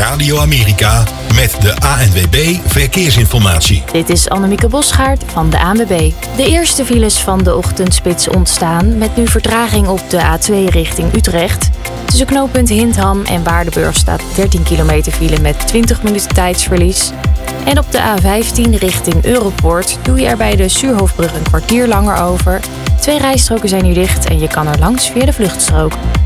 Radio Amerika met de ANWB Verkeersinformatie. Dit is Annemieke Bosgaard van de ANWB. De eerste files van de ochtendspits ontstaan met nu vertraging op de A2 richting Utrecht. Tussen knooppunt Hindham en Waardenburg staat 13 kilometer file met 20 minuten tijdsverlies. En op de A15 richting Europoort doe je er bij de Suurhofbrug een kwartier langer over. 2 rijstroken zijn nu dicht en je kan er langs via de vluchtstrook.